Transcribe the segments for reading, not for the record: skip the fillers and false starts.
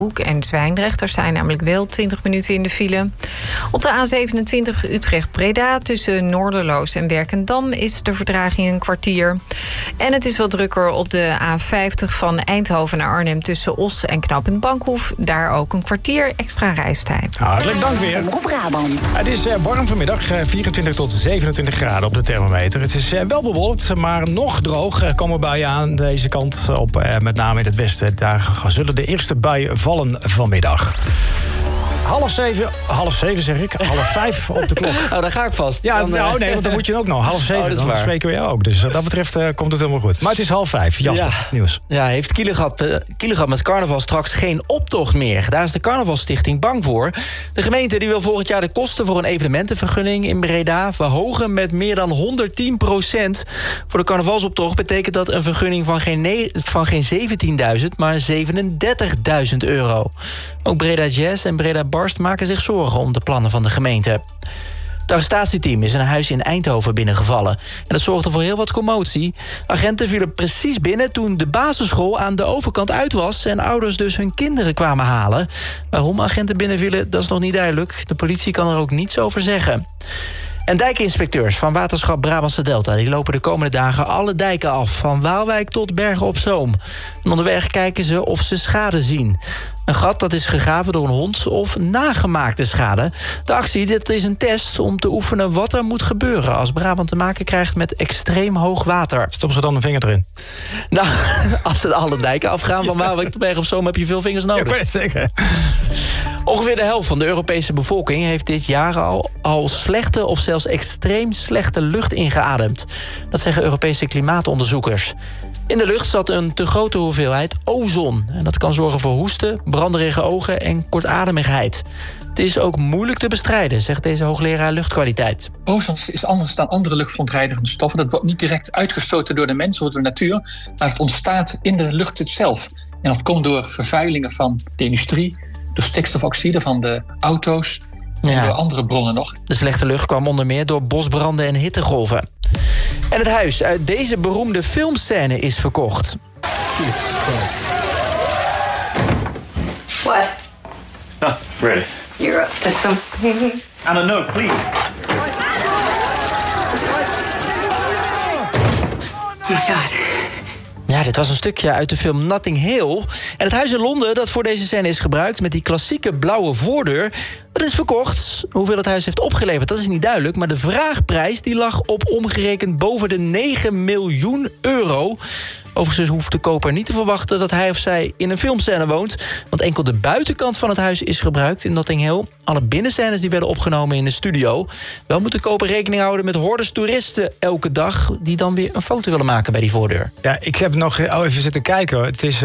Hoek en Zwijndrecht. Er zijn namelijk wel 20 minuten in de file. Op de A27 Utrecht-Breda tussen Noorderloos en Werkendam is de vertraging een kwartier. En het is wat drukker op de A50 van Eindhoven naar Arnhem tussen Os en Knooppunt Bankhoef. Daar ook een kwartier extra reistijd. Hartelijk dank weer. Op Brabant. Het is warm vanmiddag, 24 tot 27 graden op de thermometer. Het is wel bewolkt, maar nog droog. Er komen buien aan deze kant op, met name in het westen. Daar zullen de eerste buien vallen vanmiddag. 6:30 zeg ik. 5:30 op de klok. Oh, daar ga ik vast. Ja, nee, want dan moet je ook nog. 6:30, dan spreken we jou ook. Dus wat dat betreft komt het helemaal goed. Maar het is 4:30. Jasper, het nieuws. Ja, heeft Kielegat met carnaval straks geen optocht meer? Daar is de Carnavalstichting bang voor. De gemeente die wil volgend jaar de kosten voor een evenementenvergunning in Breda verhogen met meer dan 110%. Voor de carnavalsoptocht betekent dat een vergunning van geen 17.000, maar 37.000 euro. Ook Breda Jazz en Breda Barst maken zich zorgen om de plannen van de gemeente. Het arrestatieteam is een huis in Eindhoven binnengevallen. En dat zorgde voor heel wat commotie. Agenten vielen precies binnen toen de basisschool aan de overkant uit was en ouders dus hun kinderen kwamen halen. Waarom agenten binnenvielen, dat is nog niet duidelijk. De politie kan er ook niets over zeggen. En dijkinspecteurs van Waterschap Brabantse Delta die lopen de komende dagen alle dijken af, van Waalwijk tot Bergen op Zoom. En onderweg kijken ze of ze schade zien. Een gat dat is gegraven door een hond of nagemaakte schade. De actie, dit is een test om te oefenen wat er moet gebeuren als Brabant te maken krijgt met extreem hoog water. Stop ze dan een vinger erin? Nou, als ze alle dijken afgaan van Waalwijk tot Bergen op Zoom heb je veel vingers nodig. Ja, ik weet het zeker. Ongeveer de helft van de Europese bevolking heeft dit jaar al slechte of zelfs extreem slechte lucht ingeademd. Dat zeggen Europese klimaatonderzoekers. In de lucht zat een te grote hoeveelheid ozon. En dat kan zorgen voor hoesten, branderige ogen en kortademigheid. Het is ook moeilijk te bestrijden, zegt deze hoogleraar luchtkwaliteit. Ozon is anders dan andere luchtverontreinigende stoffen. Dat wordt niet direct uitgestoten door de mens of door de natuur, maar het ontstaat in de lucht zelf. En dat komt door vervuilingen van de industrie, door stikstofoxide van de auto's en door andere bronnen nog. De slechte lucht kwam onder meer door bosbranden en hittegolven. En het huis uit deze beroemde filmscène is verkocht. What? Oh, ready. You're up to something. Anna, no, please. Oh my God. Ja, dit was een stukje uit de film Notting Hill. En het huis in Londen dat voor deze scène is gebruikt met die klassieke blauwe voordeur, dat is verkocht. Hoeveel het huis heeft opgeleverd, dat is niet duidelijk. Maar de vraagprijs die lag op omgerekend boven de 9 miljoen euro. Overigens hoeft de koper niet te verwachten dat hij of zij in een filmscène woont. Want enkel de buitenkant van het huis is gebruikt in Notting Hill. Alle binnenscènes die werden opgenomen in de studio. Wel moet de koper rekening houden met hordes toeristen elke dag die dan weer een foto willen maken bij die voordeur. Ja, ik heb nog even zitten kijken. Het is,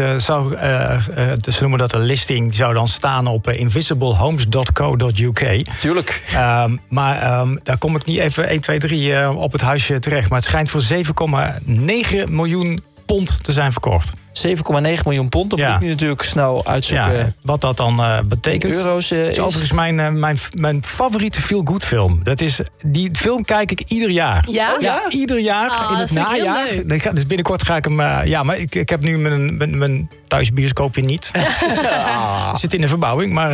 ze noemen dat een listing, zou dan staan op invisiblehomes.co.uk. Tuurlijk. Maar daar kom ik niet even 1, 2, 3 op het huisje terecht. Maar het schijnt voor 7,9 miljoen pond te zijn verkocht. 7,9 miljoen pond, dat moet ik nu natuurlijk snel uitzoeken. Ja, wat dat dan betekent. Euro's het is overigens mijn favoriete feel-good film. Die film kijk ik ieder jaar. Ja? Oh, ja, ieder jaar in het najaar. Dus binnenkort ga ik hem... maar ik heb nu mijn thuisbioscoopje niet. Zit in de verbouwing. Maar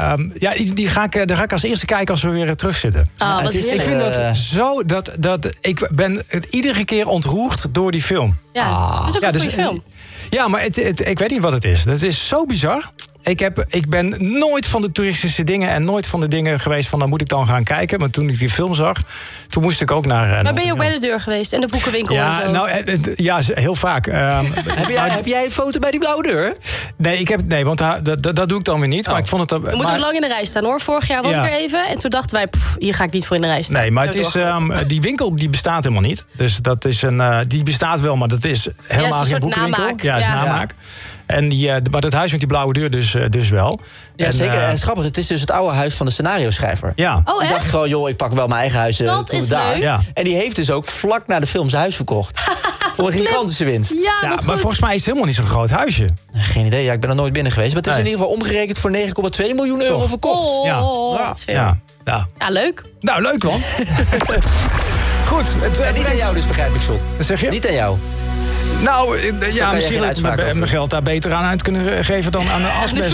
daar ga ik als eerste kijken als we weer terug zitten. Ik vind dat zo... Ik ben iedere keer ontroerd door die film. Ja, dat is ook een goede film. Ja, maar ik weet niet wat het is. Dat is zo bizar. Ik ben nooit van de toeristische dingen en nooit van de dingen geweest van, dan moet ik dan gaan kijken. Maar toen ik die film zag, toen moest ik ook naar... Maar ben je ook bij de deur geweest en de boekenwinkel en zo? Ja, heel vaak. Heb jij een foto bij die blauwe deur? Nee, want dat doe ik dan weer niet. Maar ik vond het... We moeten ook lang in de rij staan, hoor. Vorig jaar was ik er even en toen dachten wij, hier ga ik niet voor in de rij staan. Nee, maar het is, die winkel die bestaat helemaal niet. Dus dat is die bestaat wel, maar dat is helemaal geen boekenwinkel. Namaak. Ja, is namaak. En maar dat huis met die blauwe deur dus wel. Ja, zeker. En grappig, het is dus het oude huis van de scenario-schrijver. Ja. Oh, ik dacht gewoon, joh, ik pak wel mijn eigen huis. Dat is daar. leuk. Ja. En die heeft dus ook vlak na de film zijn huis verkocht. Voor een gigantische winst. Ja, maar volgens mij is het helemaal niet zo'n groot huisje. Geen idee, ik ben er nooit binnen geweest. Maar het is in ieder geval omgerekend voor 9,2 miljoen euro verkocht. Wat veel. Ja, leuk. Nou, leuk man. Goed. Niet aan jou dus, begrijp ik, Sol. Wat zeg je? Niet aan jou. Nou, misschien had je mijn geld daar beter aan uit kunnen geven dan aan de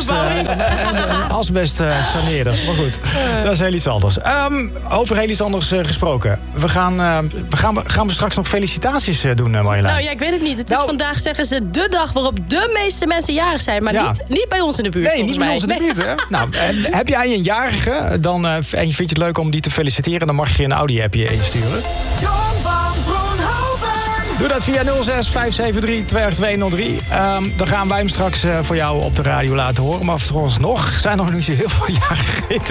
asbestsaneerder. Maar goed, dat is heel iets anders. Over heel iets anders gesproken. Gaan we straks nog felicitaties doen, Marjolein? Nou ja, ik weet het niet. Het is vandaag, zeggen ze, de dag waarop de meeste mensen jarig zijn. Maar niet bij ons in de buurt, Nee, niet bij ons in de buurt, hè? Nou, heb jij een jarige en je vindt het leuk om die te feliciteren... dan mag je een Audi-appje insturen. John van Vroonhoven. Doe dat via 06 573 28203. Dan gaan wij hem straks voor jou op de radio laten horen. Maar vooralsnog zijn er nog niet zo heel veel jarigen in de